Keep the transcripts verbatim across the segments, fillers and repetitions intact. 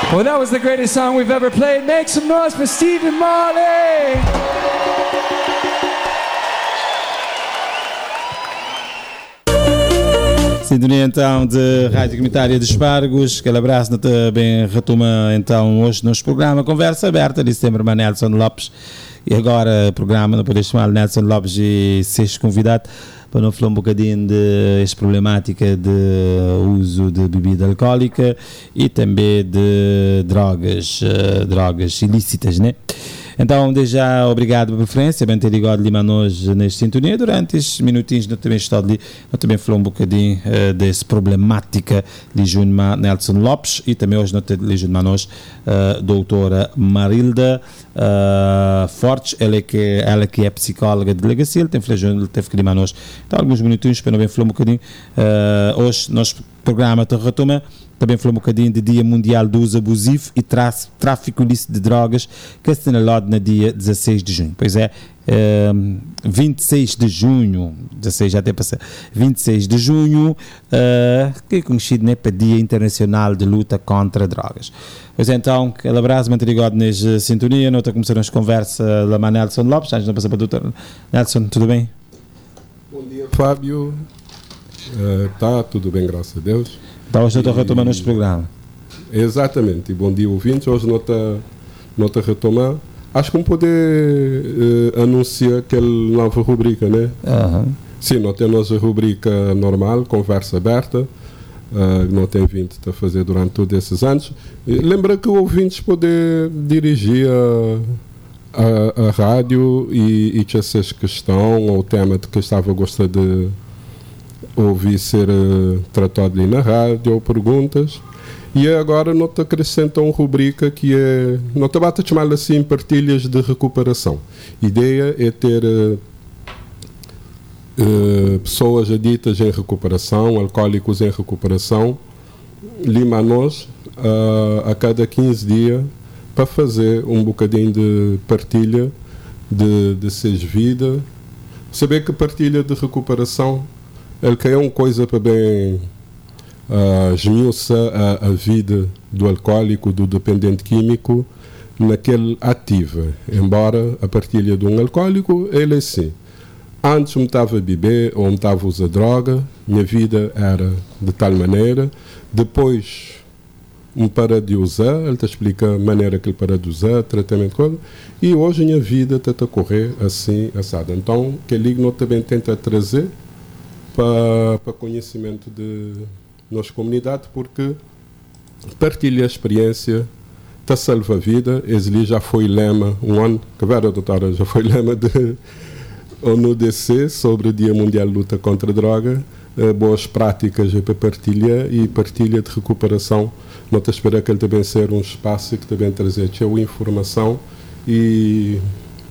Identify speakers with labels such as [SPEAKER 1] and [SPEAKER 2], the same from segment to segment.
[SPEAKER 1] Well, that was the greatest song we've ever played. Make some noise for Stephen Marley!
[SPEAKER 2] Sintonia então de Rádio Comunitária de Espargos. Aquele abraço, também retoma então hoje nos programa Conversa Aberta, de sempre a Nelson Lopes. E agora o programa, não poder chamar Nelson Lopes e seres convidado para não falar um bocadinho de esta problemática de uso de bebida alcoólica e também de drogas, uh, drogas ilícitas, né? Então, desde já, obrigado pela preferência, bem ter ligado ali hoje nesta sintonia. Durante estes minutinhos, eu também estou ali, eu também falei um bocadinho uh, dessa problemática de Junma Nelson Lopes e também hoje, não ter ali junto nós, a doutora Marilda uh, Fortes, ela é, que, ela que é psicóloga de delegacia, ele tem ele teve que ir nós. Então, alguns minutinhos para não bem falar um bocadinho. Uh, hoje, nosso programa está retoma. Também falou um bocadinho de Dia Mundial do Uso Abusivo e Tráfico Ilícito de Drogas, que é assinalado no dia dezasseis de junho. Pois é, um, vinte e seis de junho, dezasseis já até passou, vinte e seis de junho, uh, que é conhecido, né, para Dia Internacional de Luta contra Drogas. Pois é, então, aquele abraço, muito ligado nesta sintonia. Nós começamos a conversa lá com Nelson Lopes, antes de passar para o doutor Nelson, tudo bem?
[SPEAKER 3] Bom dia, Fábio. Está uh, tudo bem, graças a Deus.
[SPEAKER 2] Então hoje não está retomando este programa.
[SPEAKER 3] Exatamente, e bom dia ouvintes, hoje não está não está retomando. Acho que vamos poder uh, anunciar aquela nova rubrica, né?
[SPEAKER 2] Uhum.
[SPEAKER 3] Sim, não tem a nossa rubrica normal, conversa aberta, uh, não tem vindo a fazer durante todos esses anos. E lembra que ouvintes poder dirigir a, a, a rádio e, e que essa questão ou o tema de que estava a gostar de ouvir ser uh, tratado ali na rádio ou perguntas. E agora não te acrescenta uma rubrica que é, não te basta chamar assim, partilhas de recuperação. A ideia é ter uh, uh, pessoas aditas em recuperação, alcoólicos em recuperação, lima nós uh, a cada quinze dias para fazer um bocadinho de partilha de, de suas vidas. Saber que partilha de recuperação ele que é uma coisa para bem uh, esmiuçar a, a vida do alcoólico, do dependente químico, naquele ativa. Embora a partilha de um alcoólico, ele é assim. Antes me estava a beber ou me estava a usar droga, minha vida era de tal maneira, depois me para de usar, ele te explica a maneira que ele para de usar, tratamento, coisa, e hoje a minha vida está a correr assim, assada. Então, que ele não também tenta trazer para, para conhecimento de nossa comunidade, porque partilha a experiência, está salva a vida. Esse já foi lema, um ano, que vera, doutora, já foi lema de ONU D C sobre o Dia Mundial de Luta contra a Droga, eh, boas práticas para partilha e partilha de recuperação. Não te espera que ele também seja um espaço que também trazer informação e,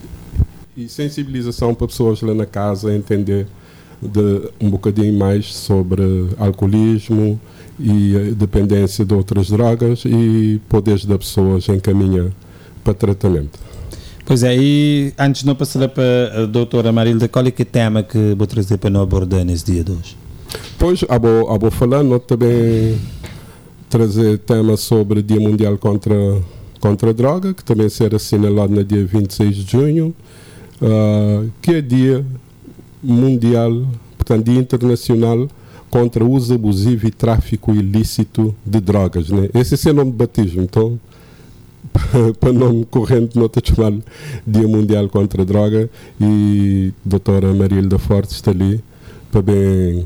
[SPEAKER 3] e sensibilização para pessoas lá na casa entender de um bocadinho mais sobre alcoolismo e a dependência de outras drogas e poderes das pessoas encaminhar para tratamento.
[SPEAKER 2] Pois é, e antes de não passar para a doutora Marilda, qual é que é o tema que vou trazer para não abordar nesse dia de hoje?
[SPEAKER 3] Pois, a vou, a vou falar, não também trazer tema sobre o Dia Mundial contra, contra a Droga, que também será assinalado no dia vinte e seis de junho, uh, que é dia mundial, portanto, Dia Internacional contra o uso abusivo e tráfico ilícito de drogas, né? Esse é o nome de batismo, então, para nome corrente, não te chamar Dia Mundial contra a Droga, e a doutora Marilda Fortes está ali para bem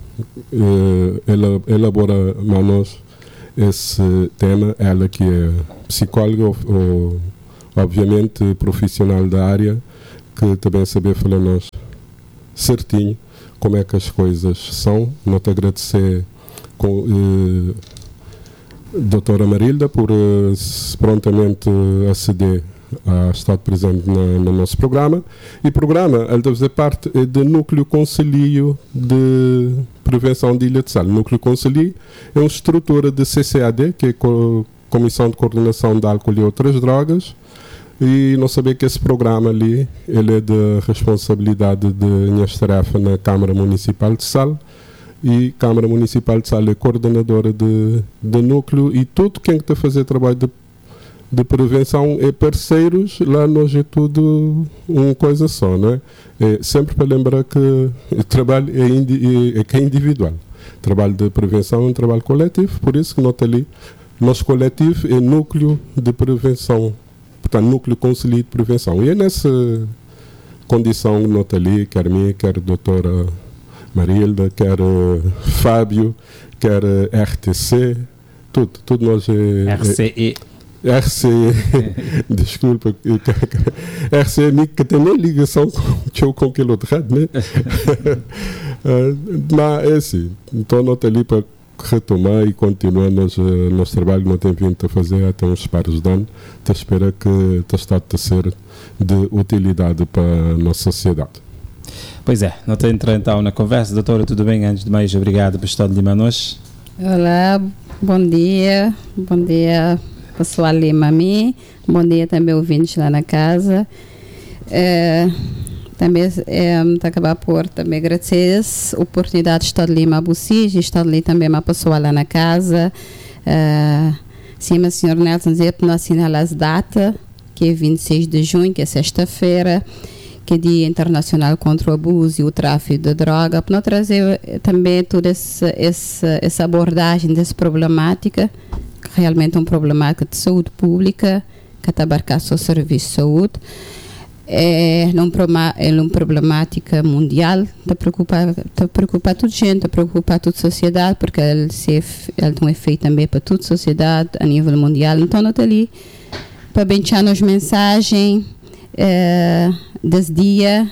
[SPEAKER 3] uh, elaborar para nós esse tema, ela que é psicóloga, ou, ou, obviamente profissional da área, que também saber falar nós certinho como é que as coisas são. Não te agradecer com eh, doutora Marilda por eh, prontamente aceder a estar presente na, no nosso programa. E o programa, ele deve fazer parte é do Núcleo Conselho de Prevenção de Ilha de Sal. O Núcleo Conselho é uma estrutura de C C A D, que é a Comissão de Coordenação de Álcool e Outras Drogas, e não saber que esse programa ali, ele é de responsabilidade de minha tarefa na Câmara Municipal de Sal, e Câmara Municipal de Sal é coordenadora de, de núcleo, e tudo quem está a fazer trabalho de, de prevenção é parceiros. Lá nós é tudo uma coisa só, não é? É sempre para lembrar que o trabalho é, indi, é, é que é individual. Trabalho de prevenção é um trabalho coletivo, por isso que nota ali, nosso coletivo é núcleo de prevenção, portanto, núcleo conselho de prevenção. E é nessa condição, nota ali, quer mim, quer a doutora Marilda, quer uh, Fábio, quer uh, R T C, tudo, tudo nós é...
[SPEAKER 2] R C E.
[SPEAKER 3] É, R C E, desculpa, R C E que tem nem ligação com, com aquele outro rádio, né? uh, mas é assim, então nota ali para retomar e continuar nosso, nosso trabalho que não tem vindo a fazer até uns pares de anos. Te espera que está a ser de utilidade para a nossa sociedade.
[SPEAKER 2] Pois é, não te entra então na conversa. Doutora, tudo bem? Antes de mais, obrigado por estar de Lima nós.
[SPEAKER 4] Olá, bom dia, bom dia pessoal Lima a mim, bom dia também ouvintes lá na casa. É, também é, acabar por também agradecer a oportunidade de estar de Lima a você, de estar ali também uma pessoa lá na casa. É, sim, mas o senhor Nelson dizia para nós assinalar as datas, que é vinte e seis de junho, que é sexta-feira, que é Dia Internacional contra o Abuso e o Tráfico de Droga, para nós trazer também toda essa, essa, essa abordagem dessa problemática, que realmente é uma problemática de saúde pública, que está abarcando o serviço de saúde. É uma, é uma problemática mundial, está preocupar, está preocupar toda a gente, está preocupar toda a sociedade, porque ele, se, ele tem um efeito também para toda a sociedade a nível mundial. Então, nós estamos ali para benchar as mensagens é, desse dia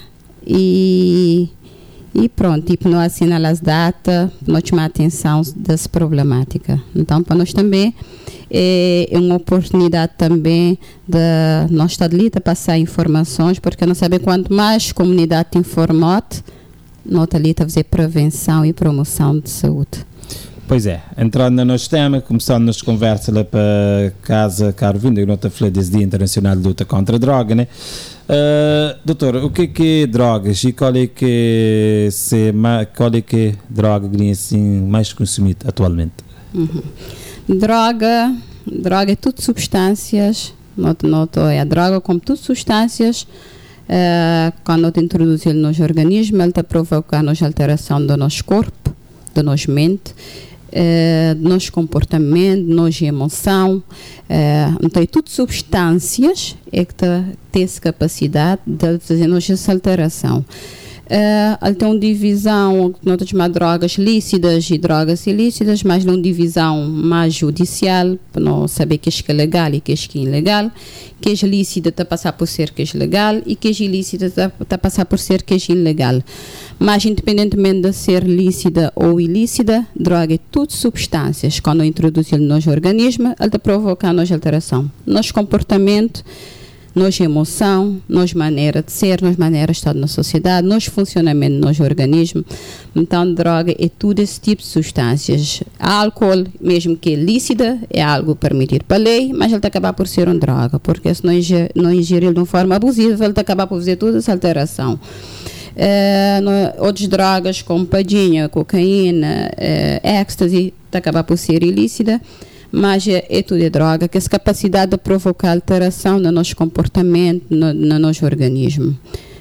[SPEAKER 4] e, e pronto, tipo, nós assinalar as datas, nós chamar a atenção dessa problemática. Então, para nós também é, é uma oportunidade também de nós estar ali a passar informações, porque nós sabemos quanto mais comunidade informou, nós estamos ali a fazer prevenção e promoção de saúde.
[SPEAKER 2] Pois é, entrando no nosso tema, começando nas conversas lá para casa, caro vindo, eu não estou a falar desse Dia Internacional de Luta contra a Droga, né? Uh, doutor, o que é que é drogas e qual é que é, qual é que é droga que assim, mais consumida atualmente?
[SPEAKER 4] Uhum. Droga, droga é tudo substâncias, noto, noto, é a droga como tudo substâncias, uh, quando nós introduzimos no nosso organismo, ele está provocando a alteração do nosso corpo, da nossa mente, Uh, do nosso comportamento, da nossa emoção. Uh, então, é tudo substâncias é que tá, tem essa capacidade de fazer nossa alteração. Uh, ele tem uma divisão, nós chamamos de drogas lícitas e drogas ilícitas, mas numa divisão mais judicial, para não saber que é legal e que é ilegal, que é lícita está a passar por ser que é legal e que é ilícita está a passar por ser que é ilegal. Mas, independentemente de ser lícita ou ilícita, droga é tudo substâncias. Quando introduzimos no nosso organismo, ele está provocando a nossa alteração. Nosso comportamento, nossa emoção, nossa maneira de ser, nossa maneira de estar na sociedade, nosso funcionamento do nosso organismo. Então, droga é tudo esse tipo de substâncias. Álcool, mesmo que é lícita, é algo permitido pela lei, mas ele está acabar por ser uma droga, porque se não ingerir, não ingerir de uma forma abusiva, ele está acabar por fazer toda essa alteração. Uh, no, outras drogas como padinha, cocaína, uh, ecstasy, está acabar por ser ilícita, mas é, é tudo é droga, que essa capacidade de provocar alteração no nosso comportamento, no, no nosso organismo.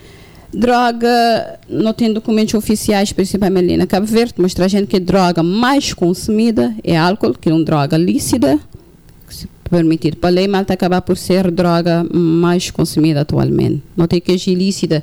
[SPEAKER 4] Droga, não tem documentos oficiais, principalmente ali na Cabo Verde, mostra a gente que a droga mais consumida é álcool, que é uma droga lícita, permitido pela lei, mas está acabar por ser a droga mais consumida atualmente. Não tem que é ilícita,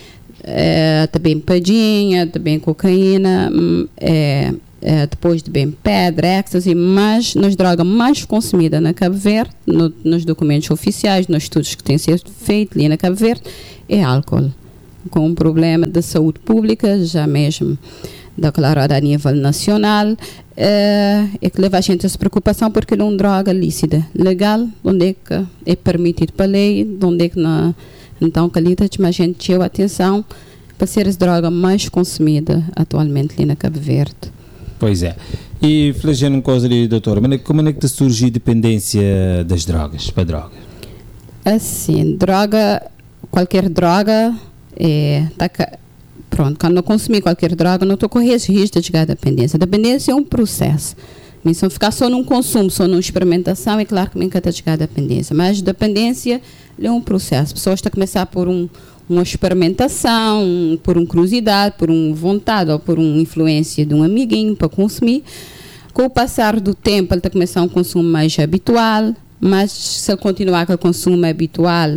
[SPEAKER 4] é, também padinha, também cocaína, é, é, depois de bem pedra, ecstasy, mas nas drogas mais consumidas na Cabo Verde, no, nos documentos oficiais, nos estudos que têm sido feitos ali na Cabo Verde, é álcool, com um problema de saúde pública, já mesmo declarado a nível nacional, é, é que leva a gente a essa preocupação porque é uma droga lícita, legal, onde é que é permitido pela lei, onde é que não. Então, que ali a gente tinha atenção para ser a droga mais consumida atualmente ali na Cabo Verde.
[SPEAKER 2] Pois é. E falando uma coisa ali, doutora, como é que surge a dependência das drogas, para droga? Assim,
[SPEAKER 4] droga, qualquer droga é, tá, pronto, quando eu consumir qualquer droga, não estou correndo esse risco de chegar à dependência. A dependência é um processo. Se eu ficar só num consumo, só numa experimentação, é claro que me encanta chegar à dependência. Mas dependência é um processo. Pessoas estão a começar por um, uma experimentação, por uma curiosidade, por uma vontade ou por uma influência de um amiguinho para consumir. Com o passar do tempo, ele está a começar um consumo mais habitual. Mas se ele continuar com o consumo habitual,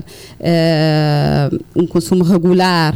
[SPEAKER 4] uh, um consumo regular,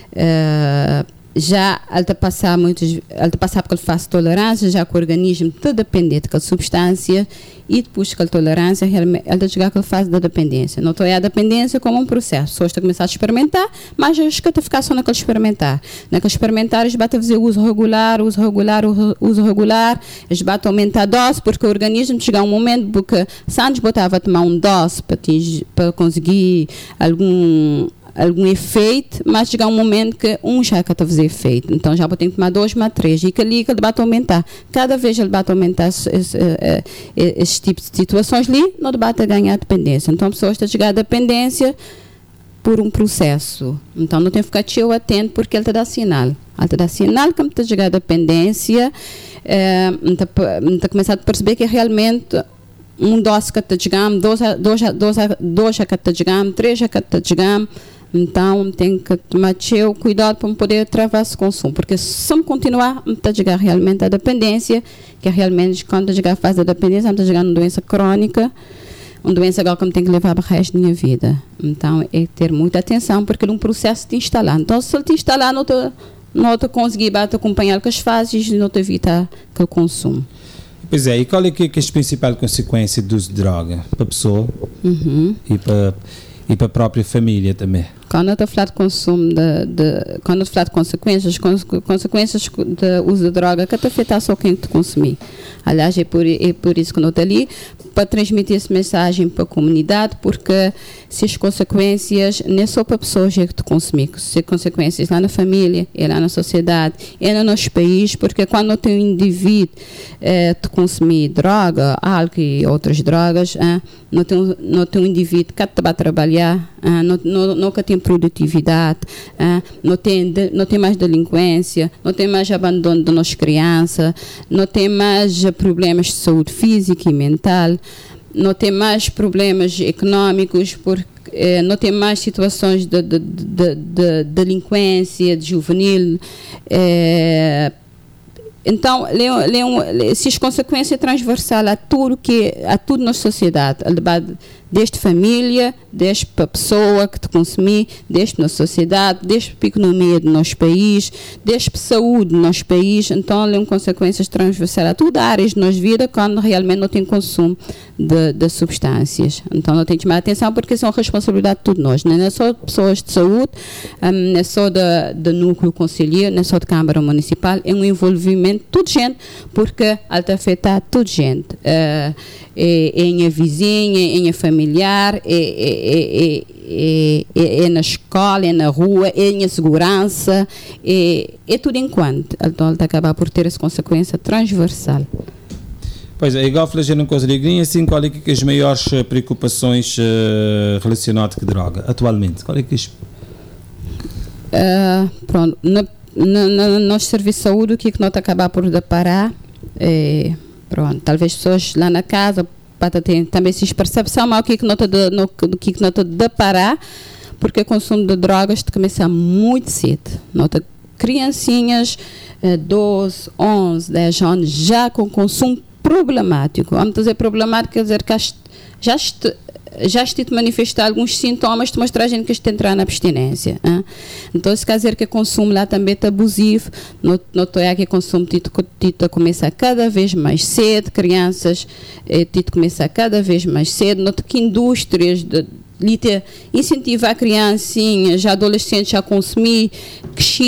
[SPEAKER 4] uh, já ele está a passar muitas, ele está a passar porque ele faz tolerância, já que o organismo está dependente daquela substância e depois daquela tolerância, ele está a chegar àquela fase da dependência. Não estou a dependência como um processo. As pessoas estão a começar a experimentar, mas acho que está a ficar só naquele experimentar. Naquele experimentar, eles batem a fazer uso regular, uso regular, uso regular, eles batem a aumentar a dose, porque o organismo chega a um momento, porque se antes botava a tomar um dose para, atingir, para conseguir algum algum efeito, mas chega um momento que um já está a fazer efeito, então já vou ter que tomar dois, mais três, e que ali que ele bate a aumentar. Cada vez ele bate a aumentar esse, esse, esse, esse tipo de situações ali, não debate a ganhar dependência. Então a pessoa está a chegar à dependência por um processo. Então não tem que ficar tão atento porque ele te dá sinal. Ele te dá sinal que está a chegar à dependência, é, está a começar a perceber que realmente um dose que está a chegar, dois, dois, dois, dois que está a chegar, três que está a chegar. Então, tem que tomar o cuidado para poder travar esse consumo. Porque se eu continuar, está chegar realmente à dependência, que é realmente, quando chegar à fase da dependência, está chegar numa doença crônica, uma doença agora que me tem que levar para o resto da minha vida. Então, é ter muita atenção, porque é um processo de instalar. Então, se ele te instalar, não te, não te conseguir te acompanhar com as fases, não te evitar aquele consumo.
[SPEAKER 2] Pois é, e qual é que é as principais consequências do uso de droga para a pessoa
[SPEAKER 4] uhum.
[SPEAKER 2] e para... e para a própria família também?
[SPEAKER 4] Quando eu estou a falar de consumo, de, de, quando eu estou a falar de consequências, cons, consequências do uso de droga, que te afeta só quem te consumir. Aliás, é por, é por isso que eu estou ali, para transmitir essa mensagem para a comunidade, porque se as consequências não é só para pessoas que te consumir, se as consequências lá na família, é lá na sociedade, é no nosso país, porque quando tem um indivíduo eh, te consumir droga, álcool e outras drogas, eh, não, tem, não tem um indivíduo que vai trabalhar, eh, não, não, nunca tem produtividade, eh, não, tem, não tem mais delinquência, não tem mais abandono das nossas crianças, não tem mais problemas de saúde física e mental, não tem mais problemas económicos, porque eh, não tem mais situações de, de, de, de delinquência de juvenil. Eh, então, se as consequências transversais a tudo que a tudo na sociedade, desde família, desde para a pessoa que te consumir, desde na sociedade, desde para a economia do nosso país, desde para a saúde do nosso país. Então, tem consequências transversais a tudo áreas da nossa vida quando realmente não tem consumo de, de substâncias. Então, não tem que chamar a atenção porque são responsabilidade de todos nós. Não é só pessoas de saúde, não é só do núcleo conselheiro, não é só de Câmara Municipal, é um envolvimento de toda gente, porque ele está a afetar toda gente. Uh, é, é em a vizinha, é em a familiar, é, é, é, é, é, é na escola, é na rua, é em a segurança, é, é tudo enquanto. Então ele está a acabar por ter essa consequência transversal.
[SPEAKER 2] Pois é, igual a gente não consegue, assim, qual é que as maiores preocupações uh, relacionadas com droga, atualmente? Qual é que as...
[SPEAKER 4] Uh, pronto, na, na, na nosso serviço de saúde, o que é que nós acabar por deparar é, pronto, talvez pessoas lá na casa para ter também essa percepção, mas o que é que nós o que é que nós deparar, porque o consumo de drogas começa muito cedo. Nota criancinhas, eh, doze, onze, dez anos, já com consumo problemático. Vamos dizer problemático, quer dizer que já este, já te manifestar alguns sintomas de mostrar a gente que está a entrar na abstinência. Hein? Então, isso quer dizer que o consumo lá também está abusivo. Não é que o consumo tito começa cada vez mais cedo, crianças eh, tito começa cada vez mais cedo. Nota que indústrias de, de incentivar criancinhas, adolescentes a consumir, que